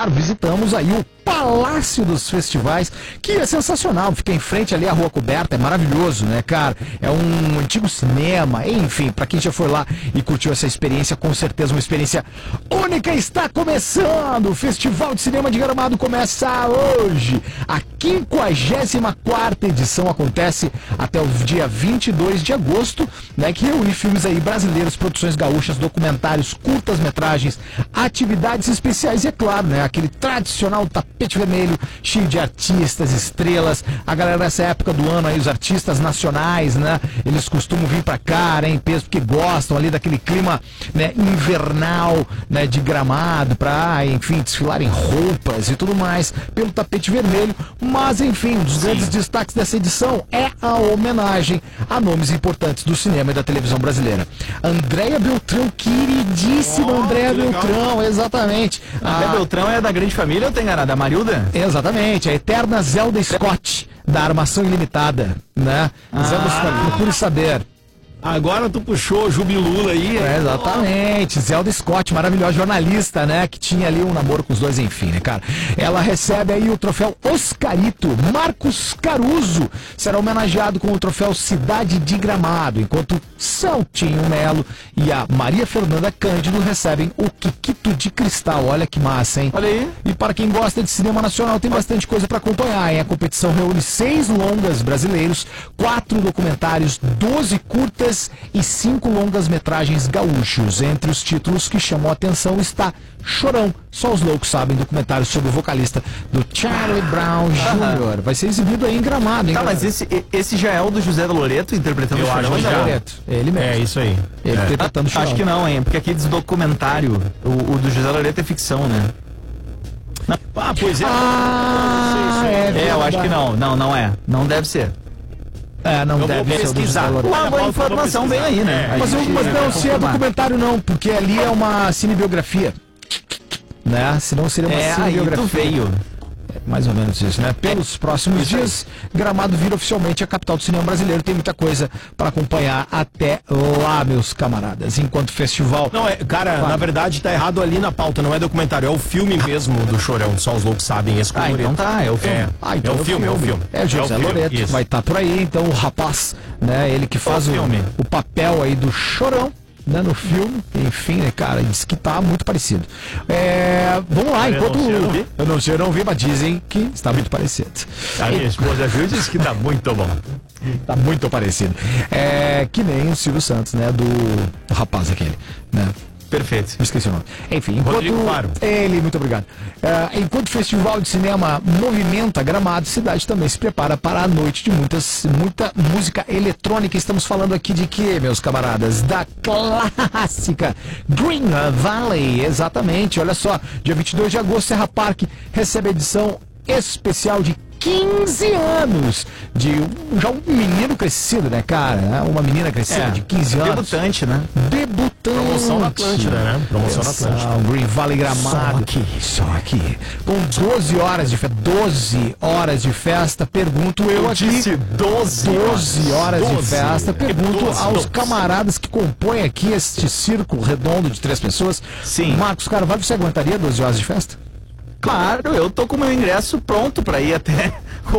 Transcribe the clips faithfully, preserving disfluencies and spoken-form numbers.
claro, visitamos aí o Palácio dos Festivais, que é sensacional, fica em frente ali à Rua Coberta, é maravilhoso, né, cara? É um antigo cinema, enfim, pra quem já foi lá e curtiu essa experiência, com certeza uma experiência única. Está começando, o Festival de Cinema de Gramado começa hoje, a quinquagésima quarta edição acontece até o dia vinte e dois de agosto, né, que reúne filmes aí brasileiros, produções gaúchas, documentários, curtas-metragens, atividades especiais e, é claro, né, aquele tradicional tapete vermelho, cheio de artistas, estrelas. A galera nessa época do ano aí, os artistas nacionais, né, eles costumam vir pra cá, né, em peso, porque gostam ali daquele clima, né, invernal, né, de Gramado, pra, enfim, desfilar em roupas e tudo mais, pelo tapete vermelho. Mas, enfim, um dos Sim. grandes destaques dessa edição é a homenagem a nomes importantes do cinema e da televisão brasileira. Andréa Beltrão, queridíssima oh, Andréa Beltrão, exatamente. A Andréa Beltrão é da Grande Família ou tem enganado? Da Marilda? Exatamente, a eterna Zelda Scott, da Armação Ilimitada, né? Ah. Zelda Scott, procure saber. Agora tu puxou o Jubilula aí. É, exatamente, Zelda Scott, maravilhosa jornalista, né, que tinha ali um namoro com os dois, enfim, né, cara. Ela recebe aí o troféu Oscarito. Marcos Caruso será homenageado com o troféu Cidade de Gramado, enquanto Saltinho Melo e a Maria Fernanda Cândido recebem o Kikito de Cristal. Olha que massa, hein? Olha aí. E para quem gosta de cinema nacional, tem bastante coisa para acompanhar, hein? A competição reúne seis longas brasileiros, quatro documentários, doze curtas e cinco longas-metragens gaúchos. Entre os títulos que chamam a atenção está Chorão, só os loucos sabem, documentário sobre o vocalista do Charlie Brown Júnior Vai ser exibido aí em Gramado, hein? Tá, galera? mas esse, esse já é o do José Loreto interpretando o Chorão? José Loreto, ele mesmo. É isso aí. Ele é. interpretando o Chorão. Acho que não, hein? Porque aqui diz documentário, o, o do José Loreto é ficção, né? Não. Ah, pois é. Ah, é, é, eu acho que não, não, não é. Não deve ser. É, não eu deve vou pesquisar. ser. Uma boa informação bem aí, né? É, mas, gente, mas não, se é confirmar. documentário não, porque ali é uma cinebiografia, né? Senão seria uma É, cinebiografia. aí tu veio. É mais ou menos isso, né? Pelos próximos dias, Gramado vira oficialmente a capital do cinema brasileiro. Tem muita coisa para acompanhar até lá, meus camaradas. Enquanto o festival... Não, é, cara, claro. Na verdade tá errado ali na pauta, não é documentário, é o filme mesmo do Chorão, só os loucos sabem. Esse ah, então tá, é o filme. É, ah, então é o filme, é o filme. É, José é o Loreto, filme, vai estar tá por aí, então o rapaz, né, ele que faz o, o, o papel aí do Chorão, né, no filme, enfim, né, cara, diz que tá muito parecido. É, vamos lá, eu enquanto... Não sei, eu, não vi. eu não sei, eu não vi, mas dizem que está muito parecido. A minha esposa viu e disse que tá muito bom. Tá muito parecido. É, que nem o Silvio Santos, né, do, do rapaz aquele, né. Perfeito. Eu esqueci o nome. Enfim, enquanto... Rodrigo Faro. Ele, muito obrigado. Uh, enquanto o Festival de Cinema movimenta Gramado, a cidade também se prepara para a noite de muitas, muita música eletrônica. Estamos falando aqui de quê, meus camaradas? Da clássica Green Valley, exatamente. Olha só, dia vinte e dois de agosto, Serra Park recebe a edição especial de quinze anos de um, já um menino crescido, né, cara? Uma menina crescida é, de quinze anos. Debutante, né? Debutante. Promoção na Atlântida, né? Promoção na Atlântida. Green Valley Gramado. Só aqui, só aqui. Com doze horas de festa. doze horas de festa, pergunto eu, eu aqui. Disse doze. doze horas doze. de festa. Pergunto doze, aos doze. camaradas que compõem aqui este círculo redondo de três pessoas. Sim. Marcos Carvalho, você aguentaria doze horas de festa? Claro, eu tô com meu ingresso pronto pra ir até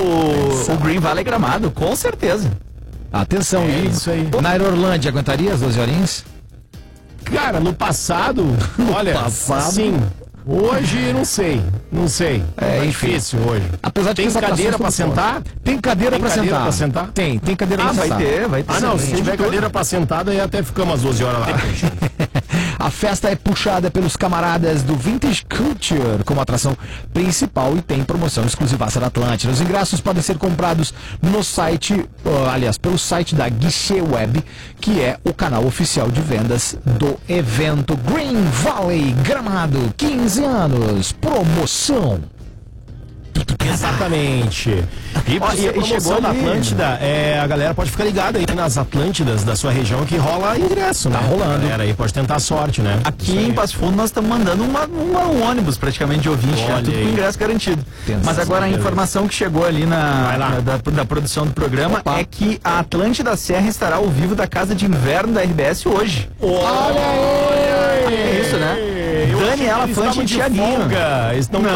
o, o Green Valley Gramado, com certeza. Atenção, é e isso aí. Na Aerolândia, aguentaria as doze horinhas? Cara, no passado, olha, passado? sim. Hoje, não sei, não sei. É, é enfim. difícil hoje. Apesar de tem que cadeira pra sentar? Tem cadeira Tem pra cadeira sentar. pra sentar? Tem, tem cadeira Ah, pra vai sentar. ter, vai ter. Ah, não, sim, se tiver tudo. cadeira pra sentada, aí até ficamos às doze horas lá. A festa é puxada pelos camaradas do Vintage Culture como atração principal e tem promoção exclusivaça da Atlântida. Os ingressos podem ser comprados no site, uh, aliás, pelo site da Guichê Web, que é o canal oficial de vendas do evento. Green Valley Gramado, quinze anos, promoção. Exatamente. E, Ó, e- e chegou na ali- Atlântida, é, a galera pode ficar ligada aí nas Atlântidas da sua região que rola ingresso, né? Tá rolando. A galera aí pode tentar a sorte, né? Isso Aqui aí. em Passo Fundo nós estamos mandando uma, uma- um ônibus praticamente de ouvinte, já, Olha tudo com aí. ingresso garantido. Pensa Mas agora a beleza. informação que chegou ali na, Vai lá. na- da, da produção do programa Opa. é que a Atlântida Serra estará ao vivo da Casa de Inverno da R B S hoje. Olha É isso, né? Eu achei que Daniela eles Fante estavam e de Thiaguinho. folga. Eles não